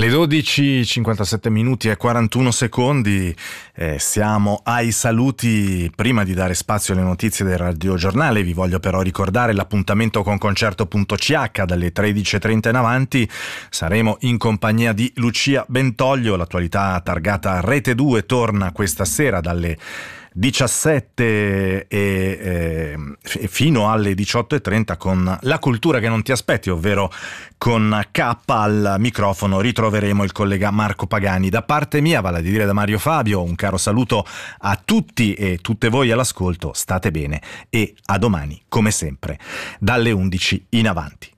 Le 12:57 minuti e 41 secondi, siamo ai saluti. Prima di dare spazio alle notizie del radiogiornale vi voglio però ricordare l'appuntamento con Concerto.ch dalle 13:30 in avanti. Saremo in compagnia di Lucia Bentoglio. L'attualità targata Rete 2 torna questa sera dalle 17 e fino alle 18:30 con La cultura che non ti aspetti, ovvero con K al microfono. Ritroveremo il collega Marco Pagani. Da parte mia, vale a dire da Mario Fabio, un caro saluto a tutti e tutte voi all'ascolto. State bene e a domani come sempre dalle 11 in avanti.